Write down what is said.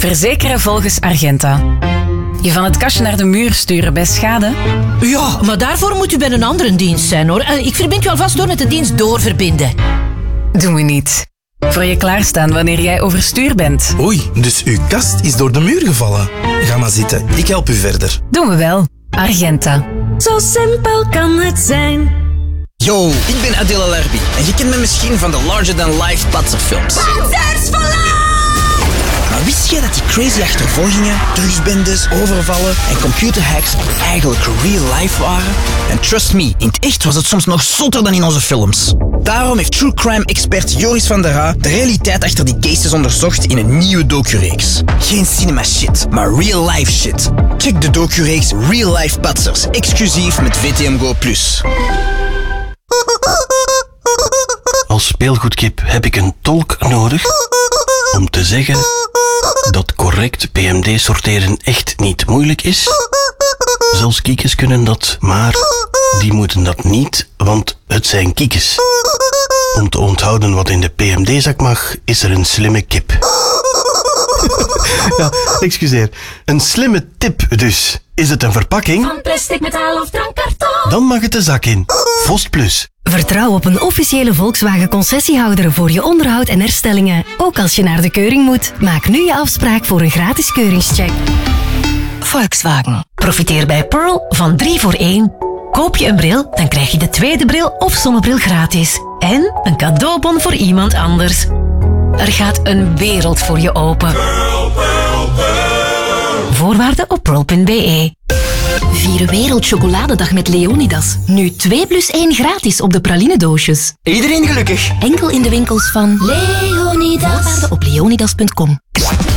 Verzekeren volgens Argenta. Je van het kastje naar de muur sturen bij schade? Ja, maar daarvoor moet u bij een andere dienst zijn, hoor. Ik verbind u alvast door met de dienst doorverbinden. Doen we niet. Voor je klaarstaan wanneer jij overstuur bent. Oei, dus uw kast is door de muur gevallen. Ga maar zitten, ik help u verder. Doen we wel. Argenta. Zo simpel kan het zijn. Yo, ik ben Adil Alarbi en je kent me misschien van de larger-than-life patserfilms. Patsers for life! Maar wist je dat die crazy achtervolgingen, drugsbendes, overvallen en computerhacks eigenlijk real life waren? En trust me, in het echt was het soms nog zotter dan in onze films. Daarom heeft true crime expert Joris van der Raa de realiteit achter die cases onderzocht in een nieuwe docureeks. Geen cinema shit, maar real life shit. Check de docureeks Real Life Patsers, exclusief met VTM Go+. Als speelgoedkip heb ik een tolk nodig om te zeggen dat correct PMD sorteren echt niet moeilijk is. Zelfs kiekes kunnen dat, maar die moeten dat niet, want het zijn kiekes. Om te onthouden wat in de PMD-zak mag, is er een slimme kip. Ja, excuseer. Een slimme tip dus. Is het een verpakking? Van plastic, metaal of drankkarton. Dan mag het de zak in. Vost Plus. Vertrouw op een officiële Volkswagen concessiehouder voor je onderhoud en herstellingen. Ook als je naar de keuring moet. Maak nu je afspraak voor een gratis keuringscheck. Volkswagen. Profiteer bij Pearl van 3 voor 1. Koop je een bril, dan krijg je de tweede bril of zonnebril gratis. En een cadeaubon voor iemand anders. Er gaat een wereld voor je open. Voorwaarden op pearl.be. Vier Wereldchocoladedag met Leonidas. Nu 2+1 gratis op de pralinedoosjes. Iedereen gelukkig. Enkel in de winkels van Leonidas. Voorwaarden op leonidas.com.